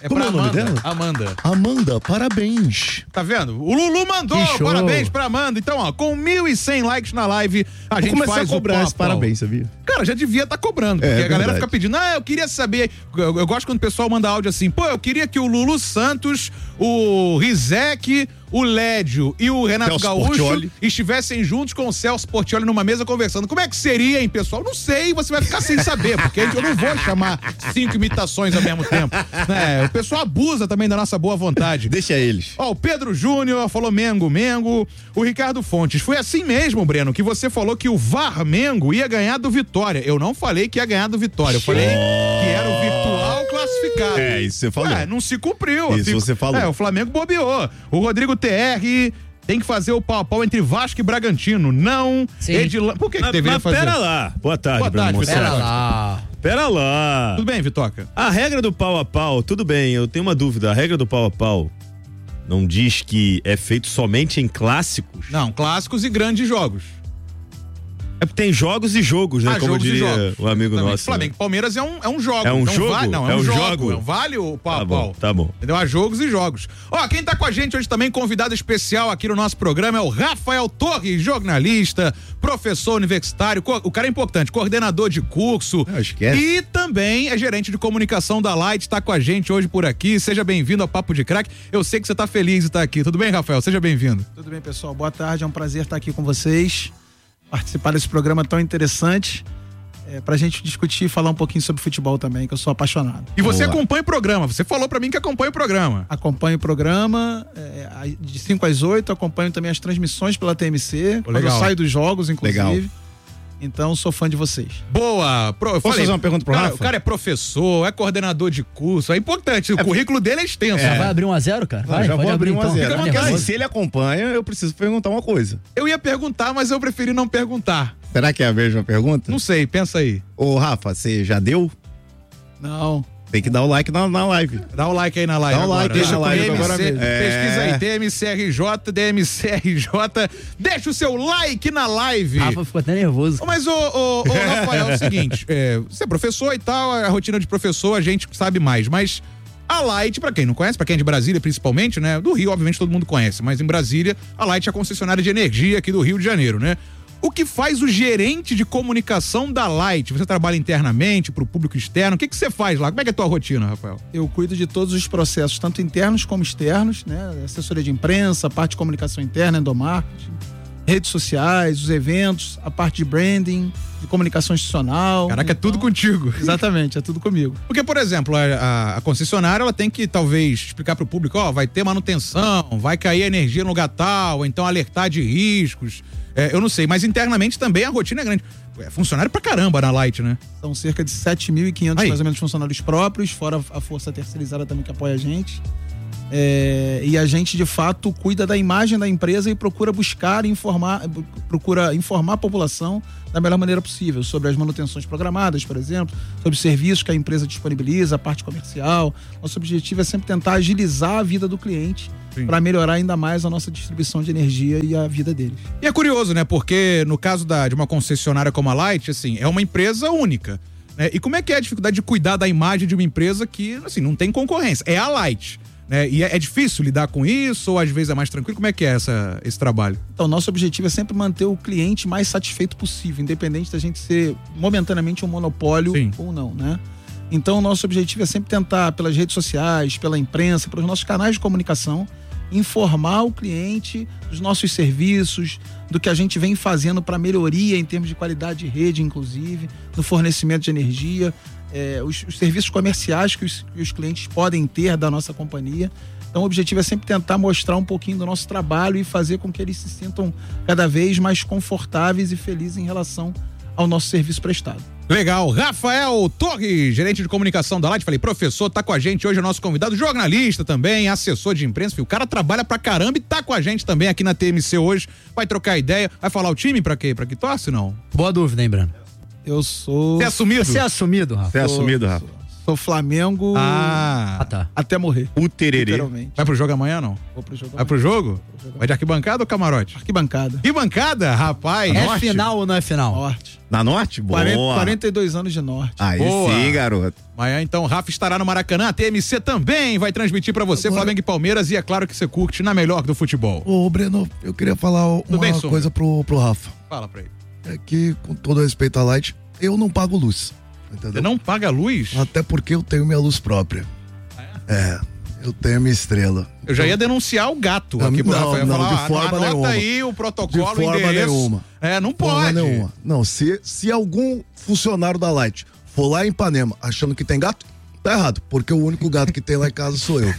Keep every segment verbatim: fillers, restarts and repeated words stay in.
É Como pra é o nome Amanda. dela? Amanda. Amanda, parabéns. Tá vendo? O Lulu mandou, parabéns pra Amanda. Então, ó, com mil e cem likes na live, a Vou gente começar faz a cobrar o esse pau a pau. parabéns, sabia? Cara, já devia estar tá cobrando, porque É, a galera verdade. fica pedindo, ah, eu queria saber, eu, eu gosto quando o pessoal manda áudio assim, pô, eu queria que o Lulu Santos, o Rizek, o Lédio e o Renato Celso Gaúcho Portiolli. estivessem juntos com o Celso Portiolli numa mesa conversando. Como é que seria, hein, pessoal? Não sei, você vai ficar sem saber, porque eu não vou chamar cinco imitações ao mesmo tempo. É, o pessoal abusa também da nossa boa vontade. Deixa eles. Ó, o Pedro Júnior falou Mengo, Mengo. O Ricardo Fontes, foi assim mesmo, Breno, que você falou que o Varmengo ia ganhar do Vitória. Eu não falei que ia ganhar do Vitória, eu falei que era o virtual classificado. É, isso você falou. Ué, não se cumpriu. Isso Fico- você falou. É, o Flamengo bobeou. O Rodrigo T R tem que fazer o pau a pau entre Vasco e Bragantino. Não. Sim. Edilão. Por que, que Mas, deveria mas fazer? pera lá. Boa tarde, Boa Bruno tarde, Monsanto. Vitória. Pera lá. Pera lá. Tudo bem, Vitoca? A regra do pau a pau, tudo bem, eu tenho uma dúvida. A regra do pau a pau não diz que é feito somente em clássicos? Não, clássicos e grandes jogos. É porque tem jogos e jogos, né? Ah, Como jogos e diria jogos. o amigo Também. nosso. Flamengo e Palmeiras é um, é um jogo. É um Então jogo? vale- não, é, É um um jogo. jogo? Não vale o pau Tá a bom, pau. tá bom. Entendeu? Há jogos e jogos. Ó, quem tá com a gente hoje também, convidado especial aqui no nosso programa, é o Rafael Torres, jornalista, professor universitário, co- o cara é importante, coordenador de curso. Não, esquece. E também é gerente de comunicação da Light, tá com a gente hoje por aqui. Seja bem-vindo ao Papo de Craque. Eu sei que você tá feliz de estar aqui. Tudo bem, Rafael? Seja bem-vindo. Tudo bem, pessoal? Boa tarde, é um prazer estar aqui com vocês, participar desse programa tão interessante, é, pra gente discutir e falar um pouquinho sobre futebol também, que eu sou apaixonado. E você Boa. acompanha o programa. Você falou pra mim que acompanha o programa. Acompanho o programa é, de cinco às oito, acompanho também as transmissões pela T M C, Pô, quando eu legal. saio dos jogos, inclusive. Legal. Então, sou fã de vocês. Boa! Pro, eu Posso falei, fazer uma pergunta pro cara, Rafa? O cara é professor, é coordenador de curso, é importante. O currículo dele é extenso. Já vai abrir um a zero, cara? Vai, Eu já pode vou abrir um a então. zero. Fica Porque assim, nervoso. se ele acompanha, eu preciso perguntar uma coisa. Eu ia perguntar, mas eu preferi não perguntar. Será que é a mesma pergunta? Não sei, pensa aí. Ô, Rafa, você já deu? Não. Tem que dar o like na, na live. Dá o like aí na live. Dá o agora. like aí Deixa na live T M C, agora mesmo. Pesquisa É. aí, T M C R J, D M C R J. Deixa o seu like na live. Rafa ficou até nervoso. Ô, Mas, ô, ô, ô, Rafael, é o seguinte, é, você é professor e tal, a rotina de professor a gente sabe mais, mas a Light, pra quem não conhece, pra quem é de Brasília principalmente, né, do Rio obviamente todo mundo conhece, mas em Brasília a Light é a concessionária de energia aqui do Rio de Janeiro, né? O que faz o gerente de comunicação da Light? Você trabalha internamente pro público externo, o que que você faz lá? Como é que é a tua rotina, Rafael? Eu cuido de todos os processos, tanto internos como externos, né? Assessoria de imprensa, a parte de comunicação interna, endomarketing, redes sociais, os eventos, a parte de branding, de comunicação institucional. Caraca, é tudo contigo. Exatamente, é tudo comigo. Porque, por exemplo, a, a- a concessionária ela tem que talvez explicar pro público, ó, vai ter manutenção, vai cair a energia no lugar tal, ou então alertar de riscos. É, eu não sei, mas internamente também a rotina é grande. É funcionário pra caramba na Light, né? São cerca de sete mil e quinhentos Aí. mais ou menos funcionários próprios, fora a força terceirizada também que apoia a gente. É, e a gente, de fato, cuida da imagem da empresa e procura buscar informar, procura informar a população da melhor maneira possível sobre as manutenções programadas, por exemplo, sobre os serviços que a empresa disponibiliza, a parte comercial. Nosso objetivo é sempre tentar agilizar a vida do cliente para melhorar ainda mais a nossa distribuição de energia e a vida deles. E é curioso, né? Porque no caso da, de uma concessionária como a Light, assim, é uma empresa única. Né? E como é que é a dificuldade de cuidar da imagem de uma empresa que, assim, não tem concorrência? É a Light. Né? E é, é difícil lidar com isso ou às vezes é mais tranquilo? Como é que é essa, esse trabalho? Então, nosso objetivo é sempre manter o cliente mais satisfeito possível, independente da gente ser momentaneamente um monopólio Sim. ou não, né? Então, nosso objetivo é sempre tentar, pelas redes sociais, pela imprensa, pelos nossos canais de comunicação, informar o cliente dos nossos serviços, do que a gente vem fazendo para melhoria em termos de qualidade de rede, inclusive, no fornecimento de energia, é, os, os serviços comerciais que os, que os clientes podem ter da nossa companhia. Então, o objetivo é sempre tentar mostrar um pouquinho do nosso trabalho e fazer com que eles se sintam cada vez mais confortáveis e felizes em relação ao nosso serviço prestado. Legal. Rafael Torres, gerente de comunicação da Light. Falei, professor, tá com a gente hoje, é nosso convidado, jornalista também, assessor de imprensa. O cara trabalha pra caramba e tá com a gente também aqui na T M C hoje. Vai trocar ideia. Vai falar o time pra quê? Pra que torce, não? Boa dúvida, hein, Breno? Eu sou... Você é assumido? Você é assumido, Rafa? Você é assumido, Rafa? Sou Flamengo Ah. Ah, tá. até morrer. O tererê. Literalmente. Vai pro jogo amanhã, não? Vou pro jogo. Vai pro jogo? Vai de arquibancada ou camarote? Arquibancada. Arquibancada, rapaz. É norte. final ou não é final? Norte. Na Norte? Boa. quarenta, quarenta e dois anos de Norte. Aí Boa. sim, garoto. Amanhã, então, Rafa estará no Maracanã. A T M C também vai transmitir pra você Agora- Flamengo e Palmeiras. E é claro que você curte na melhor do futebol. Ô, Breno, eu queria falar uma bem, Suma? coisa pro, pro Rafa. Fala pra ele. É que, com todo respeito à Light, eu não pago luz. Entendeu? Você não paga luz? Até porque eu tenho minha luz própria. É, eu tenho minha estrela. Eu já ia denunciar o gato Não, aqui pro não, Rafael. não, falar, de ah, forma anota nenhuma. aí o protocolo, De forma o endereço. nenhuma. É, não Forma pode. nenhuma. Não, se, se algum funcionário da Light for lá em Ipanema achando que tem gato, tá errado. Porque o único gato que tem lá em casa sou eu.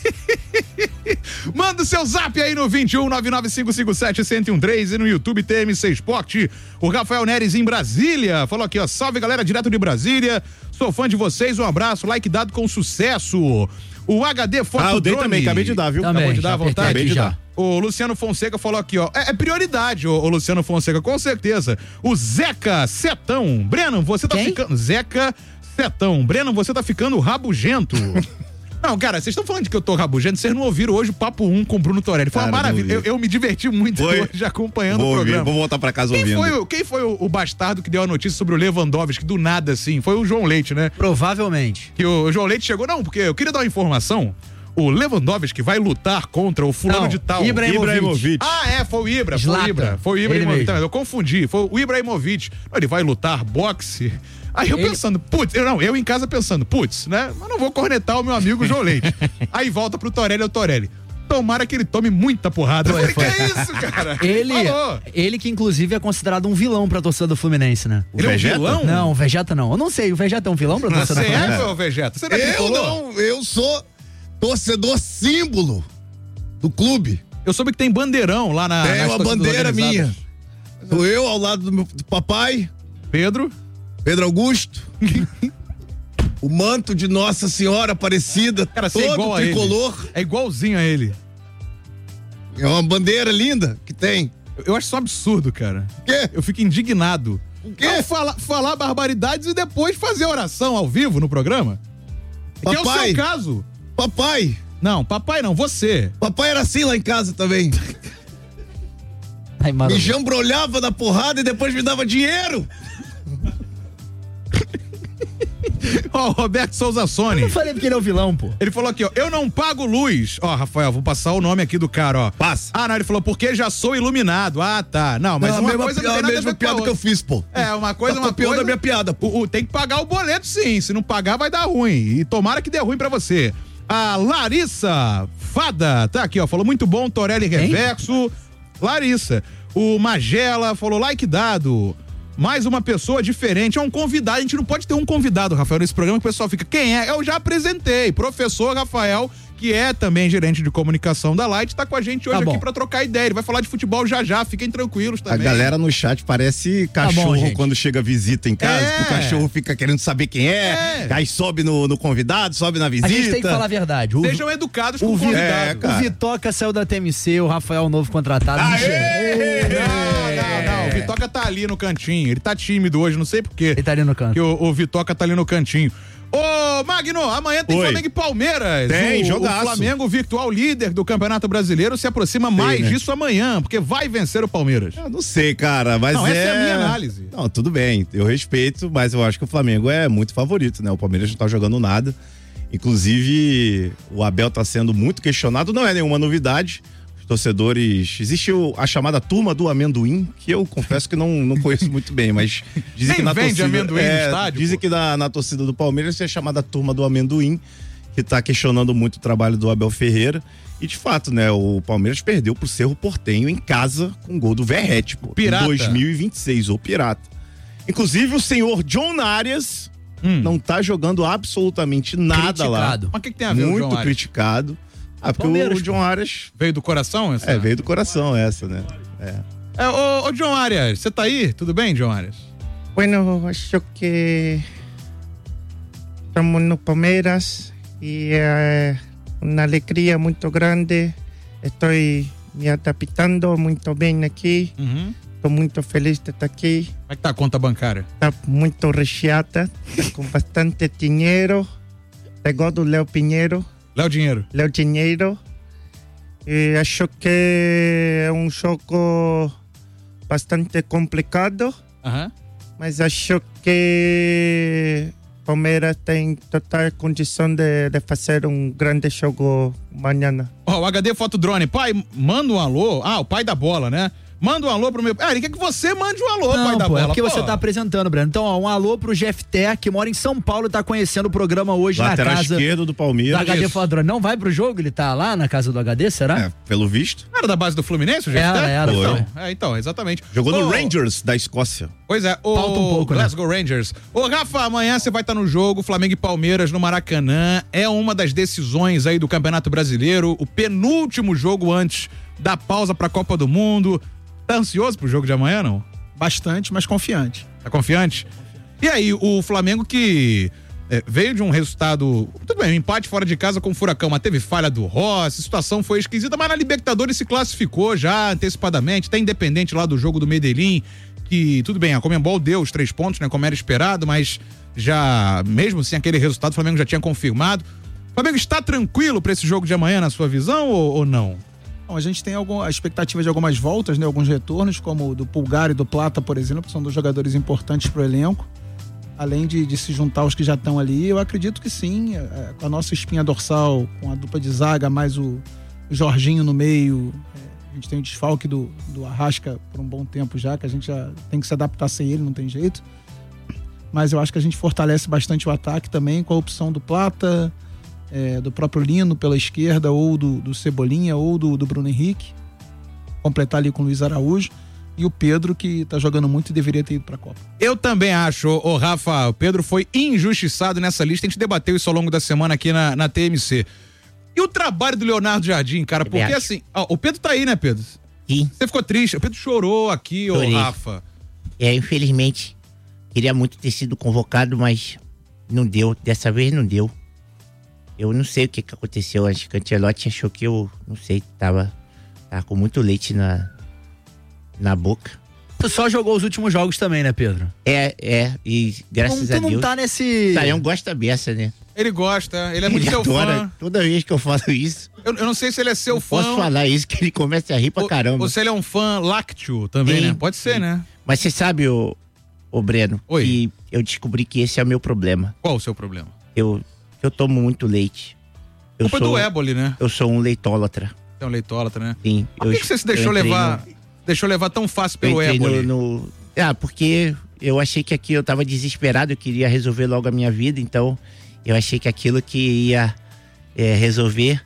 Manda o seu zap aí no vinte e um, nove nove cinco cinco sete, um zero um três e no YouTube T M C Esporte. O Rafael Neres em Brasília falou aqui, ó, salve galera, direto de Brasília, sou fã de vocês, um abraço, like dado com sucesso. O H D Foto Ah, eu dei Drone. também, acabei de dar, viu? Também, Acabou de dar já à vontade? apertei Acabei de aqui dar. já. O Luciano Fonseca falou aqui, ó, é, é prioridade, o, Luciano Fonseca, com certeza. O Zeca Setão, Breno, você tá Quem? ficando... Zeca Setão, Breno, você tá ficando rabugento. Não, cara, vocês estão falando de que eu tô rabugento, vocês não ouviram hoje o Papo um com o Bruno Torelli. Foi uma Cara, maravilha, não eu, vi. eu me diverti muito Foi? hoje acompanhando Vou o ouvir, programa. vou voltar pra casa Quem ouvindo. foi, o, quem foi o, o bastardo que deu a notícia sobre o Lewandowski, do nada assim? Foi o João Leite, né? Provavelmente. Que o João Leite chegou, não, porque eu queria dar uma informação. O Lewandowski vai lutar contra o fulano Não, de tal. Ibrahimovic. Ibrahimovic. Ah, é, foi o Ibra, foi o Zlatan. Ibra. Foi o Ele Ibrahimovic, mesmo. tá, eu confundi, foi o Ibrahimovic. Ele vai lutar boxe. Aí eu Ele- pensando, putz, eu não, eu em casa pensando, putz, né? Mas não vou cornetar o meu amigo João Leite. Aí volta pro Torelli, é o Torelli. Tomara que ele tome muita porrada. Eu falei, que é isso, cara? Ele, Falou. ele que inclusive é considerado um vilão pra torcida do Fluminense, né? Ele é um Vegeta? vilão? Não, o Vegeta não. Eu não sei, o Vegeta é um vilão pra torcida Você do Fluminense? é, ô Vegeta? Você não é Eu tricolor? não, eu sou torcedor símbolo do clube. Eu soube que tem bandeirão lá na. Tem nas uma torcidas bandeira minha. organizadas. Sou eu ao lado do meu do papai, Pedro. Pedro Augusto. O manto de Nossa Senhora Aparecida, Cara, você é todo igual a ele. tricolor. É igualzinho a ele. É uma bandeira linda que tem. Eu, eu acho isso um absurdo, cara. O quê? Eu fico indignado. O quê? Não falar, falar barbaridades e depois fazer oração ao vivo no programa. Que é o Papai. seu caso. Papai. Não, papai não, você. Papai era assim lá em casa também. Ai, mano. Me jambrolhava na porrada e depois me dava dinheiro. Ó, o Roberto Souza Sony. Eu falei porque ele é o vilão, pô. Ele falou aqui, ó, eu não pago luz. Ó, Rafael, vou passar o nome aqui do cara, ó. Passa. Ah, não, ele falou, porque já sou iluminado. Ah, tá. Não, mas Não, a uma mesma, coisa pi- não tem a nada a mesma ver com a piada que eu outra. fiz, pô. É, uma coisa, Tá uma copiando coisa... a minha piada, pô. O, o- tem que pagar o boleto, sim. Se não pagar, vai dar ruim. E tomara que dê ruim pra você. A Larissa Fada, tá aqui, ó. Falou muito bom, Torelli Reverso. Larissa. O Magela falou like dado. Mais uma pessoa diferente. É um convidado. A gente não pode ter um convidado, Rafael, nesse programa que o pessoal fica. Quem é? Eu já apresentei. Professor Rafael, que é também gerente de comunicação da Light, tá com a gente hoje Tá bom. aqui pra trocar ideia. Ele vai falar de futebol já já. Fiquem tranquilos A também. galera no chat parece Tá bom, cachorro gente. quando chega visita em casa, É. que o cachorro fica querendo saber quem é, É. aí sobe no, no convidado, sobe na A visita. gente tem que falar a verdade. O, Sejam educados com o, o Vi- convidado. É, cara. o Vitoca saiu da T M C, o Rafael novo contratado. Aê! Mentira. Não, não, não. O Vitoca tá ali no cantinho. Ele tá tímido hoje, não sei porquê. Ele tá ali no canto. Que o, o Vitoca tá ali no cantinho. Ô, Magno, amanhã tem Oi. Flamengo e Palmeiras. Tem, o, jogaço. o Flamengo, virtual líder do Campeonato Brasileiro, se aproxima mais né? disso amanhã, porque vai vencer o Palmeiras. Eu não sei, cara, mas Não, é... essa é a minha análise. Não, tudo bem, eu respeito, mas eu acho que o Flamengo é muito favorito, né? O Palmeiras não tá jogando nada. Inclusive, o Abel tá sendo muito questionado, não é nenhuma novidade. Os torcedores... Existe o- a chamada turma do amendoim, que eu confesso que não, não conheço muito bem, mas dizem Nem que na vende torcida... amendoim no é, estádio, Dizem pô. que na, na torcida do Palmeiras é a chamada turma do amendoim, que tá questionando muito o trabalho do Abel Ferreira. E de fato, né, o Palmeiras perdeu pro Cerro Porteño em casa com gol do Verratti, pô. Pirata. Em dois mil e vinte e seis, o Pirata. Inclusive, o senhor John Arias Hum. não tá jogando absolutamente nada lá. Criticado. Mas o que, que tem a ver o Muito João Arias? criticado. Ah, porque Palmeiras, o John Arias Veio do coração essa? é, veio do coração essa, né? É. É, ô, ô, John Arias, você tá aí? Tudo bem, John Arias? Bueno, acho que estamos no Palmeiras e é uma alegria muito grande. Estou me adaptando muito bem aqui. Uhum. Estou muito feliz de estar aqui. Como é que tá a conta bancária? Está muito recheada, tá com bastante dinheiro. Pegou do Léo Pinheiro. Léo Dinheiro. Léo Dinheiro. E acho que é um jogo bastante complicado. Aham. Mas acho que Palmeiras tem total condição de, de fazer um grande jogo amanhã. Ó, o H D Foto Drone. Pai, manda um alô. Ah, o pai da bola, né? Manda um alô pro meu... Ah, ele quer que você mande um alô, Não, pai da pô, bola. é porque pô. você tá apresentando, Breno. Então, ó, um alô pro Jeff Té, que mora em São Paulo e tá conhecendo o programa hoje Lateral na casa esquerdo do Palmeiras. do H D Isso. Fadrone. Não vai pro jogo? Ele tá lá na casa do H D, será? É, pelo visto. Não era da base do Fluminense, o Jeff Era, Té? era, Então, foi. é, então, exatamente. Jogou Ô, no Rangers da Escócia. Pois é, o Falta um pouco, né? Glasgow Rangers. Ô, Rafa, amanhã você vai estar no jogo Flamengo e Palmeiras no Maracanã. É uma das decisões aí do Campeonato Brasileiro, o penúltimo jogo antes da pausa pra Copa do Mundo. Tá ansioso pro jogo de amanhã, não? Bastante, mas confiante. Tá confiante? E aí, o Flamengo que é, veio de um resultado, tudo bem, um empate fora de casa com o Furacão, mas teve falha do Rossi, a situação foi esquisita, mas na Libertadores se classificou já antecipadamente, tá independente lá do jogo do Medellín, que tudo bem, a Conmebol deu os três pontos, né, como era esperado, mas já, mesmo sem aquele resultado, o Flamengo já tinha confirmado. O Flamengo está tranquilo pra esse jogo de amanhã, na sua visão, ou, ou não? Bom, a gente tem algum, a expectativa de algumas voltas, né? Alguns retornos, como o do Pulgar e do Plata, por exemplo, que são dois jogadores importantes para o elenco. Além de, de se juntar os que já estão ali, eu acredito que sim, é, com a nossa espinha dorsal, com a dupla de zaga, mais o, o Jorginho no meio. É, a gente tem o desfalque do, do Arrasca por um bom tempo já, que a gente já tem que se adaptar sem ele, não tem jeito. Mas eu acho que a gente fortalece bastante o ataque também, com a opção do Plata, É, do próprio Lino pela esquerda, ou do, do Cebolinha, ou do, do Bruno Henrique, completar ali com o Luiz Araújo, e o Pedro, que tá jogando muito e deveria ter ido pra Copa. Eu também acho, ô Rafa, o Pedro foi injustiçado nessa lista, a gente debateu isso ao longo da semana aqui na, na T M C. E o trabalho do Leonardo Jardim, cara, porque acho. assim, ó, o Pedro tá aí, né, Pedro? Sim. Você ficou triste, o Pedro chorou aqui, ô Chorei. Rafa. É, infelizmente, queria muito ter sido convocado, mas não deu. Dessa vez não deu. Eu não sei o que, que aconteceu. Acho que o Ancelotti achou que eu, não sei, tava, tava com muito leite na, na boca. Tu só jogou os últimos jogos também, né, Pedro? É, é, e graças tu a não Deus. tá nesse... Saião gosta dessa, né? Ele gosta, ele é muito Ele seu adora. fã. Toda vez que eu falo isso, Eu, eu não sei se ele é seu não fã. posso falar isso, que ele começa a rir pra ou, caramba. ou se ele é um fã lácteo também, Sim, né? Pode ser, sim. né? Mas você sabe, ô, ô Breno, Oi. que eu descobri que esse é o meu problema. Qual o seu problema? Eu, eu tomo muito leite. Eu Culpa sou, do éboli, né? eu sou um leitólatra. É um leitólatra, né? Sim. Por que, que você se deixou eu entrei levar, no- deixou levar tão fácil eu pelo entrei éboli? no, no- Ah, porque eu achei que aqui eu tava desesperado, eu queria resolver logo a minha vida, então eu achei que aquilo que ia é, resolver,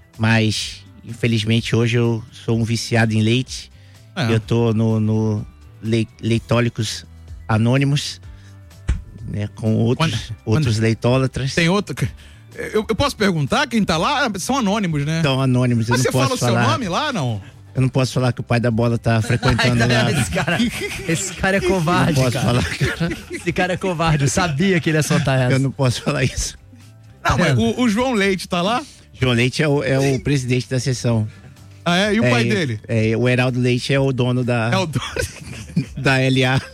mas infelizmente hoje eu sou um viciado em leite. É. Eu tô no, no Le- Leitólicos Anônimos, né, com outros, Quando- outros leitólatras. Tem outro... Eu, eu posso perguntar quem tá lá? São anônimos, né? São anônimos, eu Mas não você posso fala o seu falar. nome lá, não? Eu não posso falar que o pai da bola tá frequentando lá. esse, cara, esse cara é covarde, Não posso cara. falar, cara. Esse cara é covarde, eu sabia que ele ia soltar essa. Eu não posso falar isso. Não, mas o, o João Leite tá lá? João Leite é o, é o presidente da sessão. Ah, é? E o é, pai dele? É, o Heraldo Leite é o dono da, É o dono. da L A.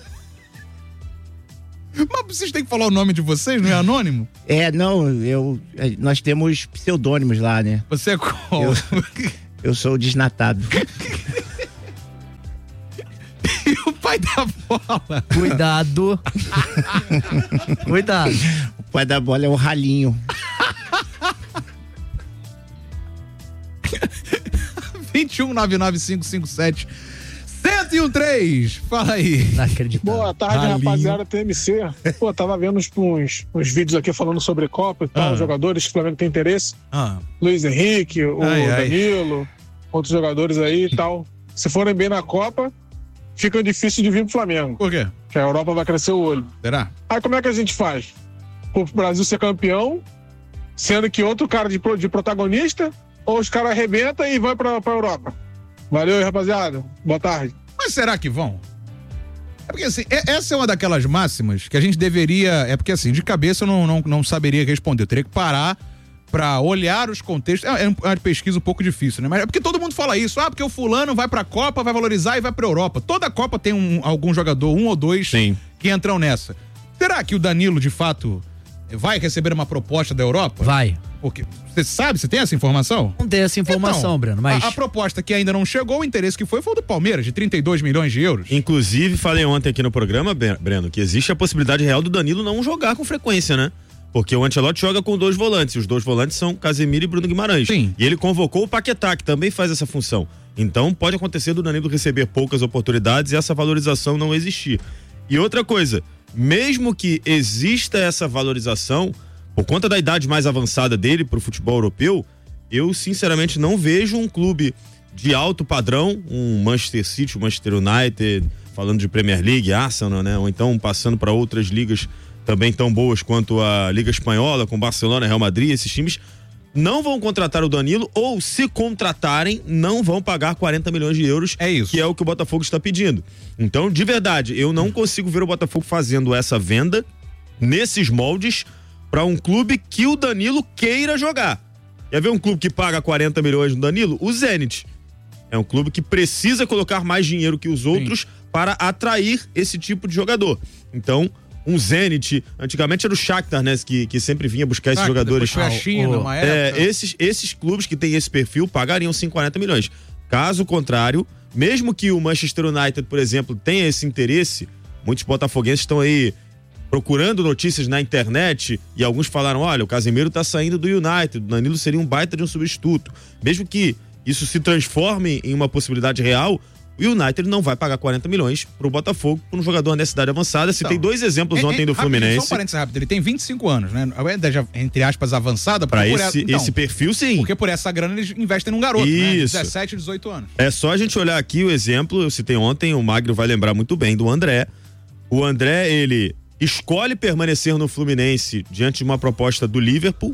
Mas vocês têm que falar o nome de vocês, não é anônimo? É, não, eu, é, nós temos pseudônimos lá, né? Você é qual? Eu, eu sou o desnatado. E o pai da bola? Cuidado. Cuidado. O pai da bola é o Ralinho. vinte e um, nove nove cinco cinco sete, zero um três. Fala aí. Não acredito. Boa tarde, Ralinho. rapaziada T M C. Pô, tava vendo uns, uns, uns vídeos aqui falando sobre Copa e tal, Ah. jogadores que o Flamengo tem interesse. Ah, Luiz Henrique, o Ai, ai. Danilo, outros jogadores aí e tal. Se forem bem na Copa, fica difícil de vir pro Flamengo, por quê? que a Europa vai crescer o olho. Será? Aí como é que a gente faz? O Brasil ser campeão, sendo que outro cara de, pro- de protagonista, ou os caras arrebentam e vai pra, pra Europa? Valeu aí, rapaziada. Boa tarde. Mas será que vão? É porque assim, é- essa é uma daquelas máximas que a gente deveria. É porque assim, de cabeça eu não, não, não saberia responder. Eu teria que parar pra olhar os contextos. É, é uma pesquisa um pouco difícil, né? Mas é porque todo mundo fala isso. Ah, porque o fulano vai pra Copa, vai valorizar e vai pra Europa. Toda Copa tem um, algum jogador, um ou dois, Sim. que entram nessa. Será que o Danilo, de fato, vai receber uma proposta da Europa? Vai. Porque você sabe, você tem essa informação? Não tem essa informação, então, Breno, mas... A, a proposta que ainda não chegou, o interesse que foi, foi o do Palmeiras, de trinta e dois milhões de euros. Inclusive, falei ontem aqui no programa, Breno, que existe a possibilidade real do Danilo não jogar com frequência, né? Porque o Ancelotti joga com dois volantes, e os dois volantes são Casemiro e Bruno Guimarães. Sim. E ele convocou o Paquetá, que também faz essa função. Então, pode acontecer do Danilo receber poucas oportunidades e essa valorização não existir. E outra coisa, mesmo que exista essa valorização, por conta da idade mais avançada dele pro futebol europeu, eu sinceramente não vejo um clube de alto padrão, um Manchester City, um Manchester United, falando de Premier League, Arsenal, né? Ou então passando para outras ligas também tão boas quanto a Liga Espanhola, com Barcelona, Real Madrid, esses times não vão contratar o Danilo, ou se contratarem, não vão pagar quarenta milhões de euros, é isso, que é o que o Botafogo está pedindo. Então, de verdade, eu não consigo ver o Botafogo fazendo essa venda nesses moldes para um clube que o Danilo queira jogar. Quer ver um clube que paga quarenta milhões no Danilo? O Zenit. É um clube que precisa colocar mais dinheiro que os outros, sim, para atrair esse tipo de jogador. Então, um Zenit, antigamente era o Shakhtar, né, que, que sempre vinha buscar esses Shakhtar, jogadores. Foi a China, oh, uma é, época. esses, esses clubes que têm esse perfil pagariam sim quarenta milhões. Caso contrário, mesmo que o Manchester United, por exemplo, tenha esse interesse, muitos botafoguenses estão aí procurando notícias na internet e alguns falaram, olha, o Casemiro tá saindo do United, o Danilo seria um baita de um substituto. Mesmo que isso se transforme em uma possibilidade real, o United não vai pagar quarenta milhões pro Botafogo, por um jogador nessa idade avançada. Citei então, dois exemplos é, ontem é, do rapidinho, Fluminense. Só um parênteses rápido, ele tem vinte e cinco anos, né? Entre aspas, avançada. Pra esse, então, esse perfil, sim. Porque por essa grana eles investem num garoto, Isso. né? dezessete, dezoito anos. É só a gente olhar aqui o exemplo, eu citei ontem, o Magro vai lembrar muito bem do André. O André, ele escolhe permanecer no Fluminense diante de uma proposta do Liverpool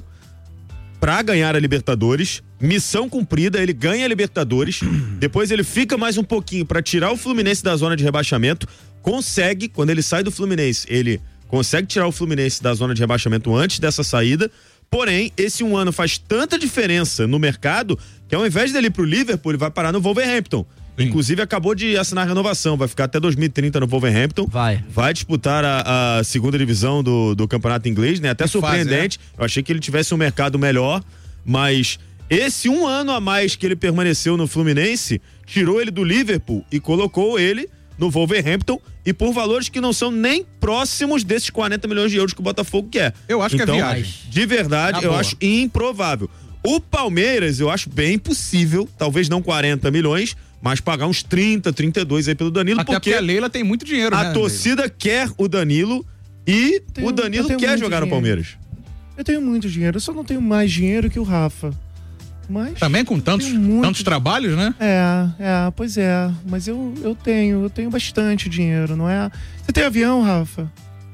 para ganhar a Libertadores, missão cumprida, ele ganha a Libertadores, depois ele fica mais um pouquinho para tirar o Fluminense da zona de rebaixamento, consegue, quando ele sai do Fluminense, ele consegue tirar o Fluminense da zona de rebaixamento antes dessa saída, porém, esse um ano faz tanta diferença no mercado, que ao invés dele ir pro Liverpool, ele vai parar no Wolverhampton. Sim. Inclusive acabou de assinar a renovação, vai ficar até dois mil e trinta no Wolverhampton. Vai. Vai disputar a, a segunda divisão do, do campeonato inglês, né? Até que surpreendente. Faz, é? Eu achei que ele tivesse um mercado melhor, mas esse um ano a mais que ele permaneceu no Fluminense, tirou ele do Liverpool e colocou ele no Wolverhampton, e por valores que não são nem próximos desses quarenta milhões de euros que o Botafogo quer. Eu acho então, que é viagem. De verdade, tá eu boa. acho improvável. O Palmeiras, eu acho bem possível, talvez não quarenta milhões, mas pagar uns trinta, trinta e dois aí pelo Danilo, até porque, porque a Leila tem muito dinheiro, a né, torcida Leila? Quer o Danilo e tenho, o Danilo quer jogar dinheiro. no Palmeiras. Eu tenho muito dinheiro, eu só não tenho mais dinheiro que o Rafa. Mas também com tantos, tantos trabalhos, né? É, é, pois é. Mas eu, eu tenho, eu tenho bastante dinheiro, não é? Você tem avião, Rafa?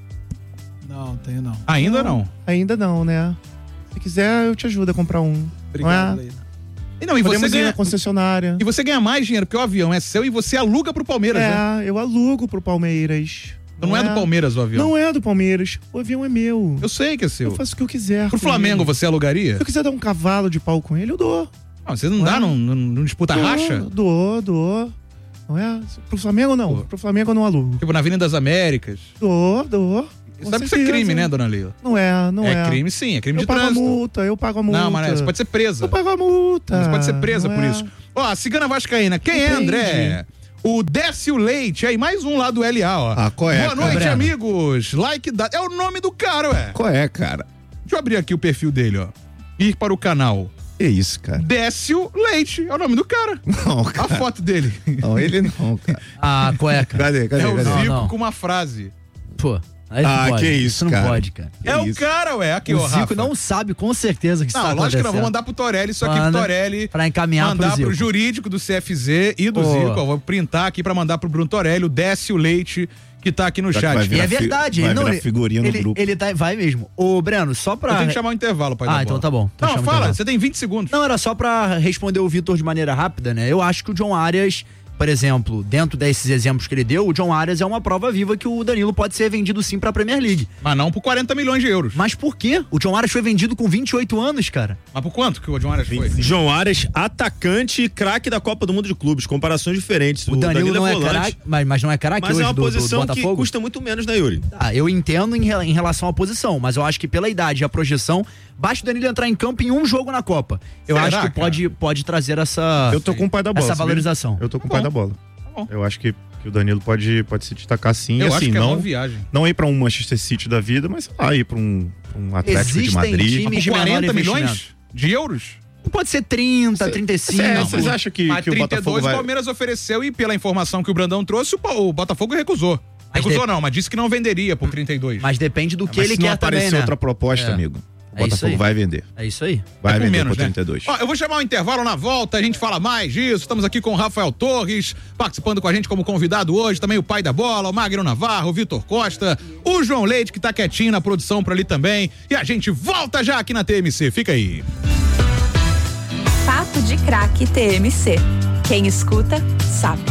Não, tenho não. Ainda não? não. Ainda não, né? Se quiser, eu te ajudo a comprar um. Obrigado, não é? Leila. E não, e Podemos você ganha ir na concessionária. E você ganha mais dinheiro, porque o avião é seu e você aluga pro Palmeiras, é, né? É, eu alugo pro Palmeiras. Não, não é, é do Palmeiras o avião? Não é do Palmeiras. O avião é meu. Eu sei que é seu. Eu faço o que eu quiser. Pro Flamengo, ele. Você alugaria? Se eu quiser dar um cavalo de pau com ele, eu dou. Ah, você não, não dá? É? Não, não, não disputa dou, racha? Dou, dou. Não é? Pro Flamengo, não. Dou. Pro Flamengo, eu não alugo. Tipo, na Avenida das Américas? Dou, dou. Sabe que isso é crime, né, dona Leila? Não é, não é. É crime sim, é crime eu de trânsito. Eu pago a multa, eu pago a multa. Não, mas você pode ser presa. Eu pago a multa. Você pode ser presa não por é. isso. Ó, a Cigana Vascaína, quem Entendi. é, André? O Décio Leite, aí mais um lá do L A, ó. Ah, qual é? Boa noite, Breno. amigos. Like da... É o nome do cara, ué. Qual é, cara? Deixa eu abrir aqui o perfil dele, ó. Ir para o canal. Que isso, cara? Décio Leite, é o nome do cara. Não, cara. A foto dele. Não, ele não, cara. Ah, cueca. Cadê, cadê, É o cadê? Zico Não, não. com uma frase. Pô. Aí ah, pode. que isso, isso não cara. pode, cara. É isso? o cara, ué. Aqui, o ó, Zico Rafa. não sabe com certeza que isso Não, tá lógico que não. acontecendo. Vou mandar pro Torelli isso aqui Manda pro Torelli. pra encaminhar mandar pro Zico. pro jurídico do C F Z e do Pô. Zico. Ó, vou printar aqui pra mandar pro Bruno Torelli, o Décio Leite, que tá aqui no Já que chat. vai E virar é verdade. fi- vai não, virar ele, figurinha no ele, grupo. ele tá, vai mesmo. Ô, Breno, só pra... Eu tenho que chamar o intervalo, pai Ah, da então bola. tá bom. Então Não, chama o fala, intervalo. você tem vinte segundos. Não, era só pra responder o Vitor de maneira rápida, né? Eu acho que o John Arias por exemplo, dentro desses exemplos que ele deu, o John Arias é uma prova viva que o Danilo pode ser vendido sim pra Premier League. Mas não por quarenta milhões de euros. Mas por quê? O John Arias foi vendido com vinte e oito anos, cara. Mas por quanto que o John Arias foi? John Arias, atacante e craque da Copa do Mundo de Clubes, comparações diferentes. O, o Danilo, Danilo não é, volante, craque, mas, mas não é craque mas hoje é uma do, posição do, do que Botafogo? Custa muito menos, né, Yuri? Ah, eu entendo em, em relação à posição, mas eu acho que pela idade e a projeção, basta o Danilo entrar em campo em um jogo na Copa. Eu Será, acho que pode, pode trazer essa, Eu tô com o pai da bola. essa sabia? valorização. Eu tô com o Tá pai bom. da bola. bom. Eu acho que, que o Danilo pode, pode se destacar sim. Eu e acho assim, que é não, uma viagem. não ir pra um Manchester City da vida, mas sei lá, ir pra um, pra um Atlético Existem de Madrid. times Mas de por menor quarenta milhões investimento. de euros? Pode ser trinta, Cê- trinta e cinco. Cê- Vocês acham que, Mas que o trinta e Botafogo dois vai... o Palmeiras ofereceu e pela informação que o Brandão trouxe, o, Pa- o Botafogo recusou. Mas Recusou de- não, mas disse que não venderia por trinta e dois. Mas depende do que Mas ele se não quer aparecer também, né? outra proposta, É. amigo, o É isso Botafogo aí. vai vender. É isso aí. Vai É por vender menos, por né? trinta e dois. Ó, eu vou chamar o intervalo na volta, a gente fala mais disso. Estamos aqui com o Rafael Torres, participando com a gente como convidado hoje, também o pai da bola, o Magno Navarro, o Vitor Costa, o João Leite, que tá quietinho na produção por ali também. E a gente volta já aqui na T M C, fica aí. Papo de Craque T M C. Quem escuta, sabe.